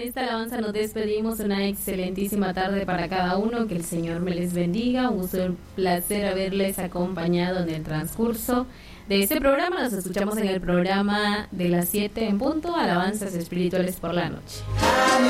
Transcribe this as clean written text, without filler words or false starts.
esta alabanza nos despedimos. Una excelentísima tarde para cada uno. Que el Señor me les bendiga. Un gusto y un placer haberles acompañado en el transcurso de este programa. Nos escuchamos en el programa de las 7 en punto, Alabanzas Espirituales por la Noche.